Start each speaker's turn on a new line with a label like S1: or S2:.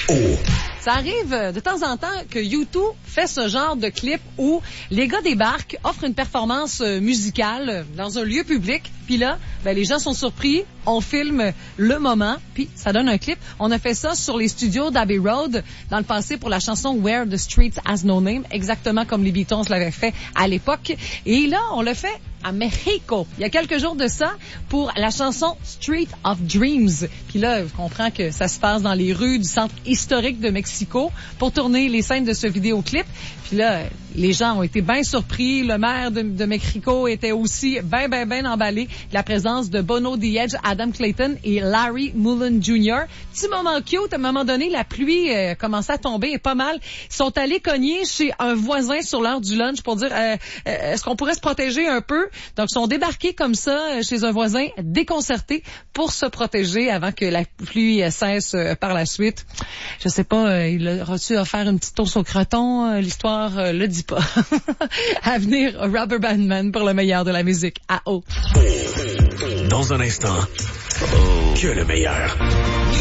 S1: Ça arrive de temps en temps que YouTube fait ce genre de clip où les gars débarquent, offrent une performance musicale dans un lieu public, puis là, les gens sont surpris, on filme le moment, puis ça donne un clip. On a fait ça sur les studios d'Abbey Road dans le passé pour la chanson Where the Streets Has No Name, exactement comme les Beatles l'avaient fait à l'époque. Et là, on le fait à Mexico. Il y a quelques jours de ça pour la chanson Street of Dreams. Puis là, je comprends que ça se passe dans les rues du centre historique de Mexico pour tourner les scènes de ce vidéoclip. Puis là, les gens ont été bien surpris. Le maire de Mexico était aussi bien emballé de la présence de Bono The Edge, Adam Clayton et Larry Mullen Jr. Petit moment cute, à un moment donné, la pluie commençait à tomber et pas mal. Ils sont allés cogner chez un voisin sur l'heure du lunch pour dire est-ce qu'on pourrait se protéger un peu? Donc, ils sont débarqués comme ça chez un voisin déconcerté pour se protéger avant que la pluie cesse par la suite. Je sais pas, il aura-tu offert une petite toast au croton? L'histoire le dit pas. À venir, Rubber Band Man pour le meilleur de la musique. À haut.
S2: Dans un instant, que le meilleur.